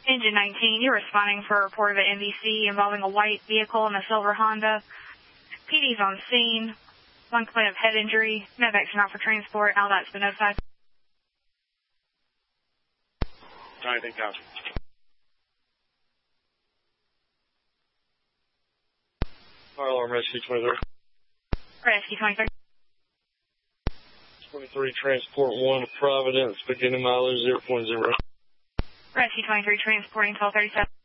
Engine 19, you're responding for a report of an MVC involving a white vehicle and a silver Honda. PD's on scene. One complaint of head injury. Medevacs are not for transport. LDOT's been notified. I think copy. Fire alarm rescue 23. Rescue 23. 23 transport 1 to Providence, beginning mileage 0.0. Rescue 23 transporting 1237.